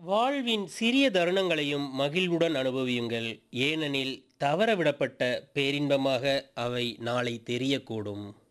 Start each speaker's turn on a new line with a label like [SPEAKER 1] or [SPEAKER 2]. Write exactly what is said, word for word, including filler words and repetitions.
[SPEAKER 1] வாழ்வின் சிறிய தருணங்களையும் மகிழ்வுடன் அனுபவியுங்கள். ஏனெனில் தவறவிடப்பட்ட பேரின்பமாக அவை நாளை தெரியக்கூடும்.